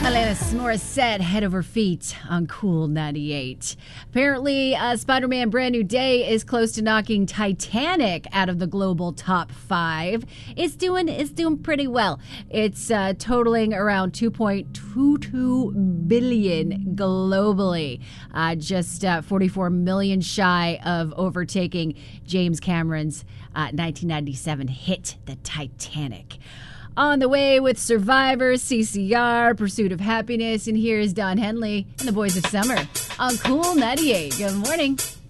Alanis Morissette, Head Over Feet on Cool 98. Apparently, Spider-Man Brand New Day is close to knocking Titanic out of the global top 5. It's doing pretty well. It's totaling around 2.22 billion globally. Just 44 million shy of overtaking James Cameron's 1997 hit, The Titanic. On the way with Survivor, CCR, Pursuit of Happiness, and here's Don Henley and the Boys of Summer on Cool 98. Good morning.